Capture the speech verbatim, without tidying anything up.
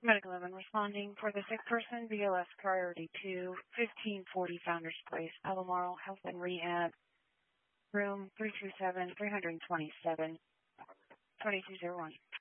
Medical eleven responding for the sick person, B L S priority to fifteen forty Founders Place, Albemarle Health and Rehab, room three two seven, three twenty-seven, twenty-two oh one.